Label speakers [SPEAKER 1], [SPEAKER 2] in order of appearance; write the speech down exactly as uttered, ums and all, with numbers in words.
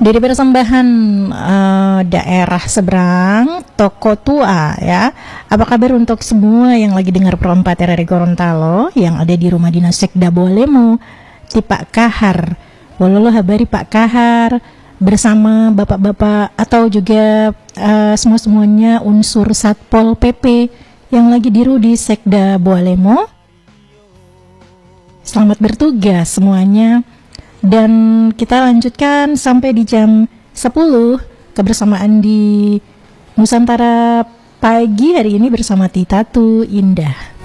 [SPEAKER 1] Dari persembahan uh, daerah seberang, Toko Tua ya. Apa kabar untuk semua yang lagi dengar perempat R R I Gorontalo yang ada di rumah dinas Sekda Bolemo di Pak Kahar. Walolo habari Pak Kahar bersama bapak-bapak atau juga uh, semua-semuanya unsur Satpol P P yang lagi diru di Sekda Bolemo. Selamat bertugas semuanya. Dan kita lanjutkan sampai di jam sepuluh kebersamaan di Nusantara pagi hari ini bersama Titatu Indah.